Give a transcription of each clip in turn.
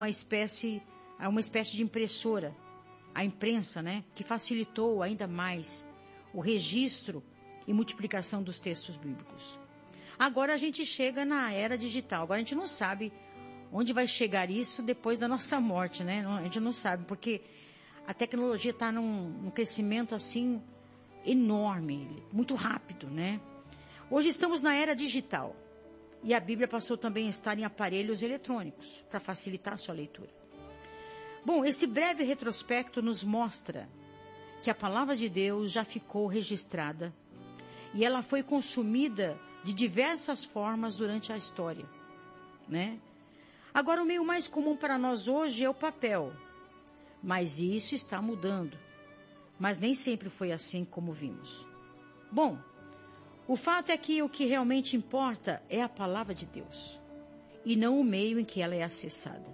uma espécie de impressora, a imprensa, né, que facilitou ainda mais o registro e multiplicação dos textos bíblicos. Agora a gente chega na era digital. Agora a gente não sabe onde vai chegar isso depois da nossa morte, né? A gente não sabe, porque a tecnologia está num crescimento assim enorme, muito rápido, né? Hoje estamos na era digital e a Bíblia passou também a estar em aparelhos eletrônicos para facilitar a sua leitura. Bom, esse breve retrospecto nos mostra que a palavra de Deus já ficou registrada e ela foi consumida de diversas formas durante a história, né? Agora, o meio mais comum para nós hoje é o papel, mas isso está mudando. Mas nem sempre foi assim como vimos. Bom, o fato é que o que realmente importa é a palavra de Deus e não o meio em que ela é acessada.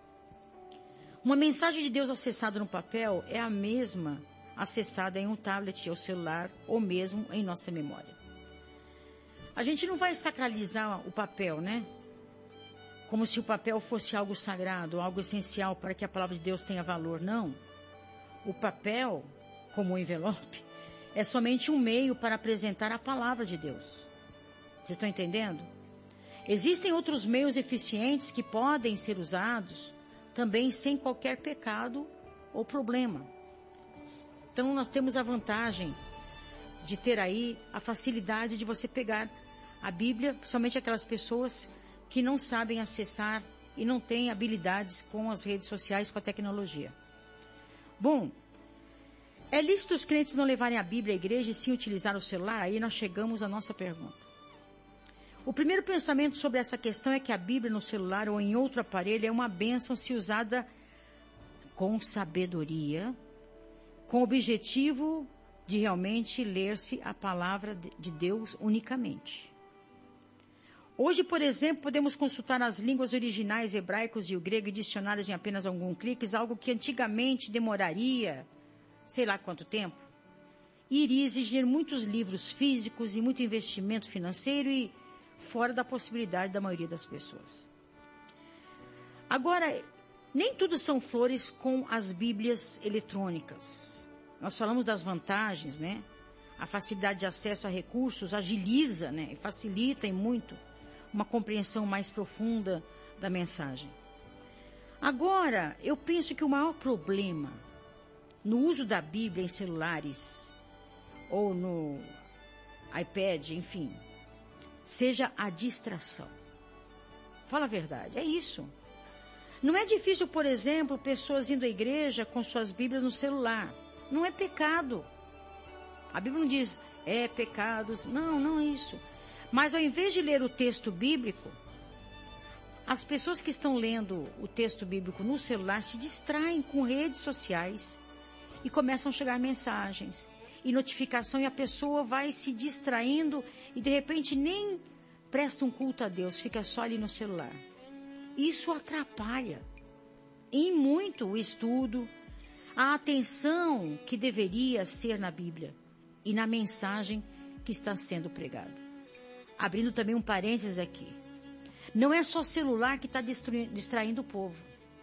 Uma mensagem de Deus acessada no papel é a mesma acessada em um tablet ou celular ou mesmo em nossa memória. A gente não vai sacralizar o papel, né? Como se o papel fosse algo sagrado, algo essencial para que a palavra de Deus tenha valor. Não. O papel, como o envelope, é somente um meio para apresentar a palavra de Deus. Vocês estão entendendo? Existem outros meios eficientes que podem ser usados também sem qualquer pecado ou problema. Então nós temos a vantagem de ter aí a facilidade de você pegar a Bíblia, somente aquelas pessoas que não sabem acessar e não têm habilidades com as redes sociais, com a tecnologia. Bom, é lícito os crentes não levarem a Bíblia à igreja e sim utilizar o celular? Aí nós chegamos à nossa pergunta. O primeiro pensamento sobre essa questão é que a Bíblia no celular ou em outro aparelho é uma bênção se usada com sabedoria, com o objetivo de realmente ler-se a palavra de Deus unicamente. Hoje, por exemplo, podemos consultar as línguas originais hebraicos e o grego e dicionários em apenas alguns cliques, algo que antigamente demoraria, sei lá quanto tempo, e iria exigir muitos livros físicos e muito investimento financeiro e fora da possibilidade da maioria das pessoas. Agora, nem tudo são flores com as Bíblias eletrônicas. Nós falamos das vantagens, né? A facilidade de acesso a recursos agiliza, né? E facilita e muito uma compreensão mais profunda da mensagem. Agora, eu penso que o maior problema no uso da Bíblia em celulares ou no iPad, enfim, seja a distração. Fala a verdade, é isso. Não é difícil, por exemplo, pessoas indo à igreja com suas Bíblias no celular. Não é pecado. A Bíblia não diz, pecados. Não, não é isso. Mas ao invés de ler o texto bíblico, as pessoas que estão lendo o texto bíblico no celular se distraem com redes sociais e começam a chegar mensagens e notificação e a pessoa vai se distraindo e de repente nem presta um culto a Deus, fica só ali no celular. Isso atrapalha em muito o estudo, a atenção que deveria ser na Bíblia e na mensagem que está sendo pregada. Abrindo também um parênteses aqui. Não é só celular que está distraindo o povo.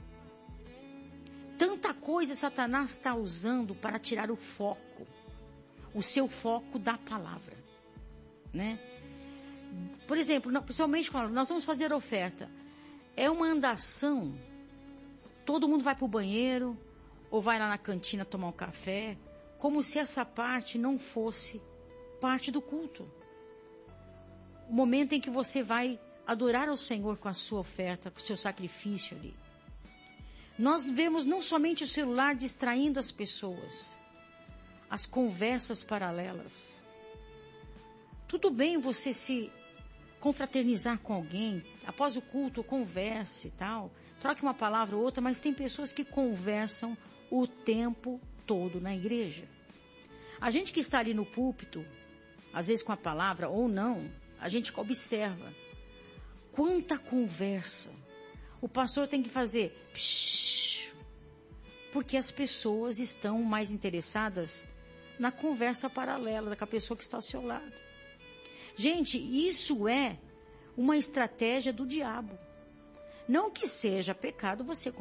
Tanta coisa Satanás está usando para tirar o foco. O seu foco da palavra. Né? Por exemplo, principalmente quando nós vamos fazer oferta. É uma andação. Todo mundo vai para o banheiro ou vai lá na cantina tomar um café. Como se essa parte não fosse parte do culto. O momento em que você vai adorar ao Senhor com a sua oferta, com o seu sacrifício ali. Nós vemos não somente o celular distraindo as pessoas, as conversas paralelas. Tudo bem você se confraternizar com alguém, após o culto, converse e tal, troque uma palavra ou outra, mas tem pessoas que conversam o tempo todo na igreja. A gente que está ali no púlpito, às vezes com a palavra ou não, a gente observa quanta conversa. O pastor tem que fazer psh, porque as pessoas estão mais interessadas na conversa paralela com a pessoa que está ao seu lado. Gente, isso é uma estratégia do diabo. Não que seja pecado você